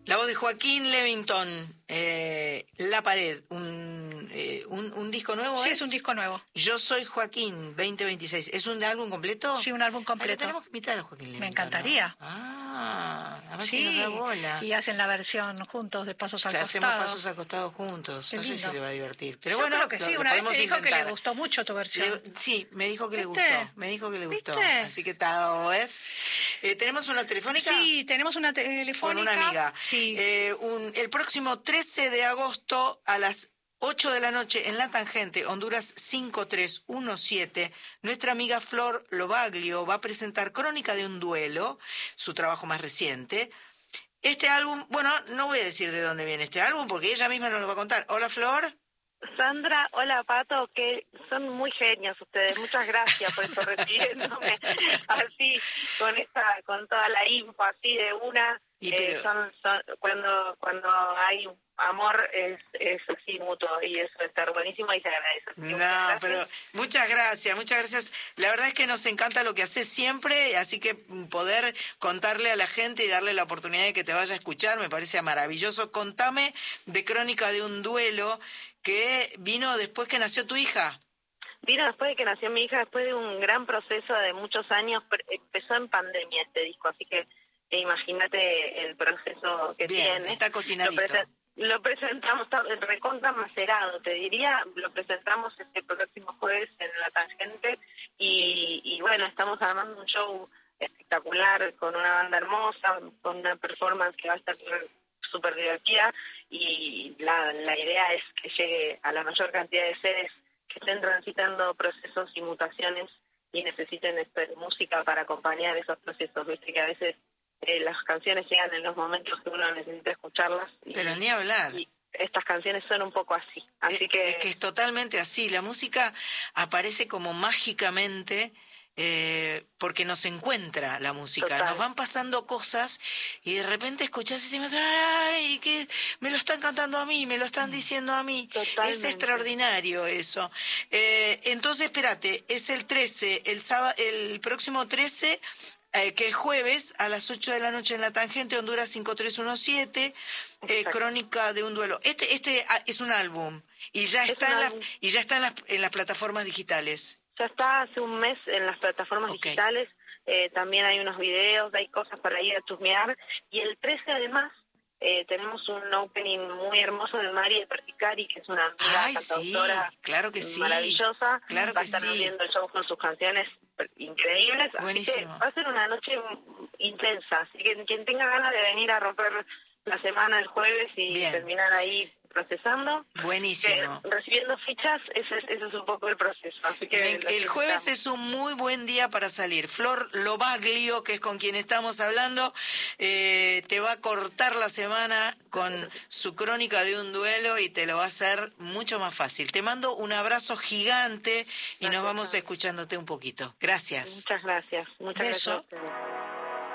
La voz de Joaquín Levington, La Pared, un disco nuevo. Sí, es un disco nuevo. Yo soy Joaquín 2026. ¿Es un álbum completo? Sí, un álbum completo. Tenemos que invitar a Joaquín Levington. Me encantaría. ¿No? A ver Sí, si nos da bola. y hacen la versión juntos de Pasos al Costado. Hacemos Pasos al Costado juntos. Qué No sé lindo. si le va a divertir. Pero Yo bueno, creo que sí. Una vez te dijo intentar. que le gustó mucho tu versión. Sí, me dijo que le ¿Viste? gustó. Me dijo que le gustó. ¿Viste? Así que tal vez. ¿Tenemos una telefónica? Sí, tenemos una telefónica. Con una amiga. Sí. El próximo 13 de agosto a las 8 de la noche en La Tangente, Honduras 5317, nuestra amiga Flor Lobaglio va a presentar Crónica de un duelo, su trabajo más reciente. Este álbum, bueno, no voy a decir de dónde viene este álbum porque ella misma nos lo va a contar. Hola, Flor. Sandra, hola Pato, que son muy genios ustedes, muchas gracias por estar recibiéndome así, con toda la info así de una. Cuando hay amor es así mutuo y eso está buenísimo y se agradece. No, pero muchas gracias. La verdad es que nos encanta lo que haces siempre, así que poder contarle a la gente y darle la oportunidad de que te vaya a escuchar me parece maravilloso. Contame de Crónica de un duelo que vino después que nació tu hija. Vino después de que nació mi hija, después de un gran proceso de muchos años. Empezó en pandemia este disco, así que imagínate el proceso que Bien, tiene. Está cocinadito. Lo presentamos, está recontra macerado, te diría, lo presentamos este próximo jueves en La Tangente y bueno, estamos armando un show espectacular con una banda hermosa, con una performance que va a estar súper divertida y la idea es que llegue a la mayor cantidad de seres que estén transitando procesos y mutaciones y necesiten música para acompañar esos procesos. Viste que a veces las canciones llegan en los momentos que uno necesita escucharlas. Pero ni hablar. Y estas canciones son un poco así. Es que es totalmente así. La música aparece como mágicamente porque nos encuentra la música. Total. Nos van pasando cosas y de repente escuchás y decimos, ¡ay! Que me lo están cantando a mí, me lo están diciendo a mí. Totalmente. Es extraordinario eso. Entonces, espérate, es el 13, el próximo 13... que es jueves a las 8 de la noche en La Tangente, Honduras 5317, Crónica de un duelo. Este es un álbum y ya está en las plataformas digitales. Ya está hace un mes en las plataformas digitales. También hay unos videos, hay cosas para ir a chusmear. Y el 13 además tenemos un opening muy hermoso de Mari Perticari, que es una amiga cantautora, sí, claro que sí, maravillosa. Claro va a que estar sí. viendo el show con sus canciones increíbles. Buenísimo. Así que va a ser una noche intensa. Así que quien tenga ganas de venir a romper la semana el jueves y terminar ahí procesando. Buenísimo. Recibiendo fichas, ese es un poco el proceso. Así que el jueves es un muy buen día para salir. Flor Lobaglio, que es con quien estamos hablando, te va a cortar la semana con su Crónica de un duelo y te lo va a hacer mucho más fácil. Te mando un abrazo gigante y nos vamos escuchándote un poquito. Gracias. Muchas gracias. Muchas Beso. gracias.